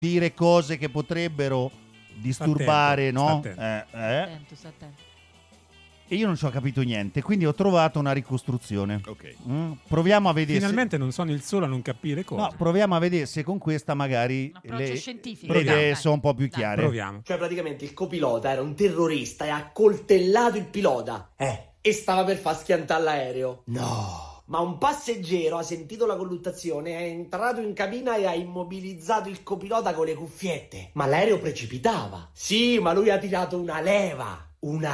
dire cose che potrebbero disturbare, no? Sta attento. E io non ci ho capito niente, quindi ho trovato una ricostruzione. Ok. Proviamo a vedere. Finalmente non sono il solo a non capire cosa. No, proviamo a vedere se con questa magari le idee sono un po' più chiare. Proviamo. Cioè praticamente il copilota era un terrorista e ha coltellato il pilota. E stava per far schiantare l'aereo. No. Ma un passeggero ha sentito la colluttazione, è entrato in cabina e ha immobilizzato il copilota con le cuffiette. Ma l'aereo precipitava. Sì, ma lui ha tirato una leva. Una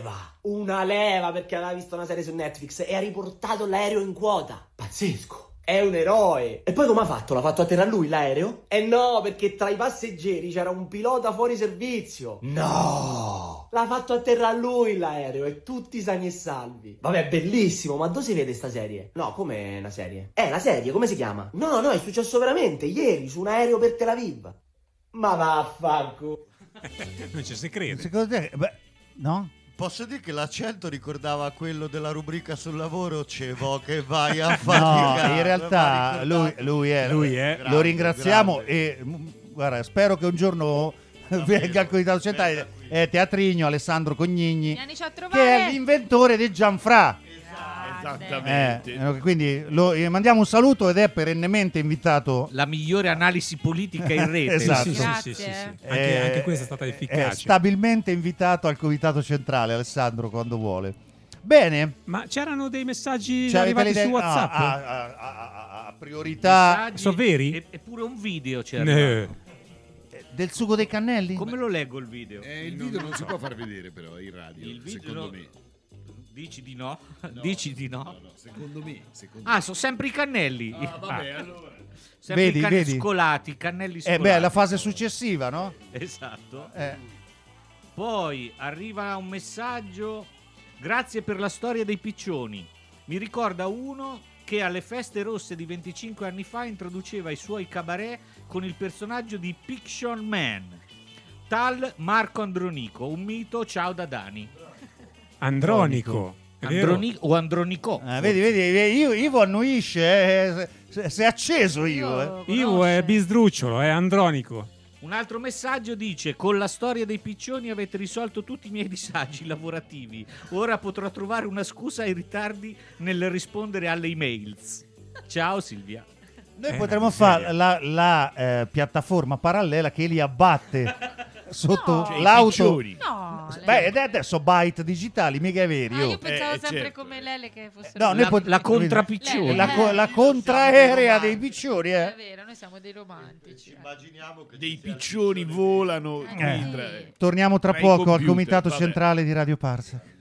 leva perché aveva visto una serie su Netflix e ha riportato l'aereo in quota. Pazzesco. È un eroe. E poi come ha fatto? L'ha fatto atterrare lui l'aereo? Eh no, perché tra i passeggeri c'era un pilota fuori servizio. No! L'ha fatto atterrare lui l'aereo e tutti sani e salvi. Vabbè, bellissimo, ma dove si vede sta serie? No, com'è una serie? La serie, come si chiama? No, è successo veramente, ieri, su un aereo per Tel Aviv. Ma vaffanculo. Non ci si crede. Secondo te, no? Posso dire che l'accento ricordava quello della rubrica sul lavoro, Cevo che vai a faticare. No, in realtà lui è. Lo ringraziamo grande. E guarda, spero che un giorno venga al Comitato Centrale. È Teatrigno Alessandro Cognigni, Vienici a che trovare. è l'inventore del Gianfrà. Esattamente. Quindi gli mandiamo un saluto ed è perennemente invitato. La migliore analisi politica in rete. Esatto. Sì. Anche questa è stata efficace. È stabilmente invitato al Comitato Centrale, Alessandro, quando vuole. Bene. Ma c'erano dei messaggi Cioè, arrivati avete su WhatsApp? a priorità. Messaggi Sono veri? Eppure un video c'era. Del sugo dei cannelli? Come lo leggo il video? Il video non si può far vedere però in radio, Il video secondo me. Dici di no? Dici di no? No, secondo me. Sono sempre i cannelli. Vabbè, allora. Sempre Vedi, i cannelli vedi? scolati, i cannelli scolati. La fase successiva, no? Esatto. Eh. Poi arriva un messaggio. Grazie per la storia dei piccioni. Mi ricorda uno che alle feste rosse di 25 anni fa introduceva i suoi cabaret con il personaggio di Piction Man, tal Marco Andronico, un mito. Ciao da Dani. Andronico. È vero? O Andronicò. Vedi, Ivo annuisce, si è acceso Ivo. Ivo è bisdrucciolo, è Andronico. Un altro messaggio dice: con la storia dei piccioni avete risolto tutti i miei disagi lavorativi. Ora potrò trovare una scusa ai ritardi nel rispondere alle emails. Ciao Silvia. Noi potremmo fare la piattaforma parallela che li abbatte sotto l'auto. No, Adesso byte digitali, mica è vero. io pensavo sempre certo. come Lele che fosse La contrapiccione. La contraerea dei piccioni. È vero, noi siamo dei romantici. Immaginiamo che dei piccioni volano. Torniamo tra Tra i poco al computer, Comitato vabbè. Centrale di Radio Parsa.